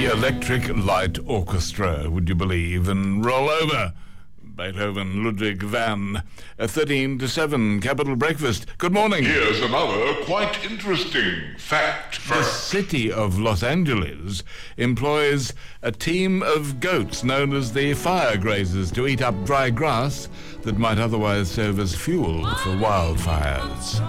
the Electric Light Orchestra, would you believe, and roll over. Beethoven, Ludwig van, 13 to 7, Capital Breakfast. Good morning. Here's another quite interesting fact. The city of Los Angeles employs a team of goats known as the fire grazers to eat up dry grass that might otherwise serve as fuel for wildfires.